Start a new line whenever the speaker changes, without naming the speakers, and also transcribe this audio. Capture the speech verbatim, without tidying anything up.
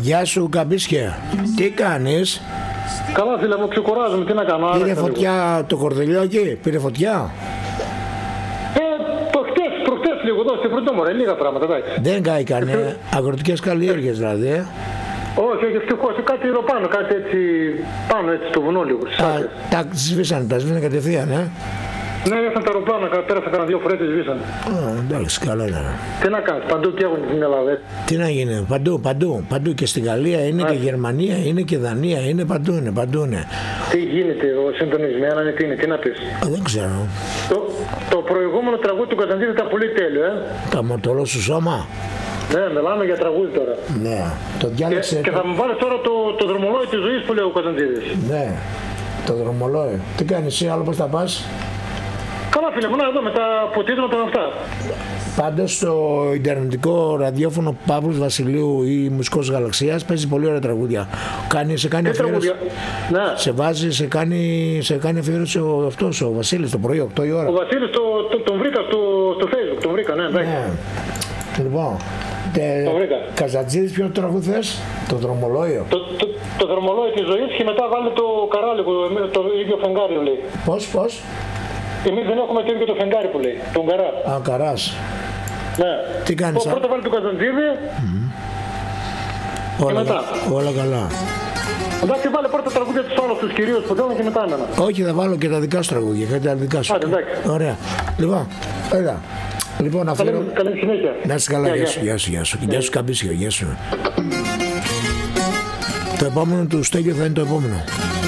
Γεια σου Καμπίσια. Τι κάνεις?
Καλά φίλε μου, ξεκουράζομαι, τι να κάνω.
Πήρε φωτιά το κορδελιό εκεί, πήρε φωτιά.
Ε, το χτες, προχτές λίγο εδώ στην Πρωτόμορα, λίγα πράγματα, εντάξει.
Δεν κάηκανε, αγροτικές καλλιέργειες δηλαδή, ε.
Όχι, όχι, ευτυχώς, κάτι εδώ πάνω, κάτι έτσι, πάνω έτσι στο βουνό λίγο.
Τα, τα σβήσανε, τα σβήσανε κατευθείαν, ε.
Ναι, ήρθαν τα αεροπλάνα, πέρασαν κανένα δύο φορές και σβήσανε.
Α, εντάξει, καλά ήταν.
Τι να κάνεις, παντού και έχουν στην Ελλάδα.
Τι να γίνει, παντού, παντού, παντού και στη Γαλλία είναι. Α. Και Γερμανία είναι και Δανία είναι, παντού είναι, παντού είναι.
Τι γίνεται, ο συντονισμένα είναι, τι είναι, τι να πεις.
Α, δεν ξέρω.
Το, το προηγούμενο τραγούδι του Καζαντζίδη ήταν πολύ τέλειο, ε.
Τα μοτολό σου σώμα.
Ναι, μιλάμε για τραγούδι τώρα.
Ναι, το διάλεξε.
Και, και θα μου βάλεις τώρα το, το δρομολόι της ζωής που λέει ο Καζαντζίδης.
Ναι, το δρομολόι. Τι κάνεις εσύ, άλλο πώς θα πας?
Καλά φίλε μου, να δω με τα ποτίσματα με αυτά.
Πάντως στο ιντερνετικό ραδιόφωνο Παύλος Βασιλείου ή Μουσικός Γαλαξίας παίζει πολύ ωραία τραγούδια. Κάνει, σε κάνει αφιέρωση. Ναι. Σε βάζει, σε κάνει, σε κάνει αφιέρωση ο, αυτός ο Βασίλης το πρωί, οκτώ η ώρα.
Ο Βασίλης το, το, τον βρήκα στο, στο Facebook, τον βρήκα, ναι, εντάξει.
Ναι. Λοιπόν, τε,
το βρήκα.
Καζατζίδης, ποιο τραγούδι θες? Το δρομολόιο.
Το, το, το δρομολόιο της ζωής και μετά βάλει το καράλικο, το, το ίδιο φεγγάρι λέει.
Πώς, πώς?
Εμείς δεν έχουμε το ίδιο το φεγγάρι που λέει, τον Καρά.
Α, Καράς.
Ναι.
Τι κάνεις?
Πρώτα βάλει το Καζαντζίδη
mm.
και
όλα,
μετά.
Όλα καλά.
Εντάξει, βάλε πρώτα τραγούδια τους άλλους τους κυρίους που θέλουν και μετά εμένα.
Όχι, θα βάλω και τα δικά σου τραγούδια, και τα δικά σου.
Άντε, εντάξει.
Ωραία. Λοιπόν, έλα. Λοιπόν, αφήνω...
Καλή συνέχεια.
Να είσαι καλά, γεια σου, γεια σου, γεια σου. Γεια σου Καμπίσιο, γεια σου. Το επόμενο του Στέλιο θα είναι το επόμενο.